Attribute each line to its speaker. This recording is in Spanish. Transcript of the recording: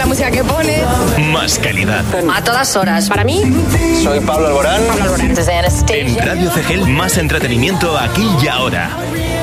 Speaker 1: música que pones.
Speaker 2: Más calidad.
Speaker 1: A todas horas. Para mí,
Speaker 3: Soy Pablo Alborán.
Speaker 1: Desde Anastasia.
Speaker 2: En Radio CGL, más entretenimiento aquí y ahora.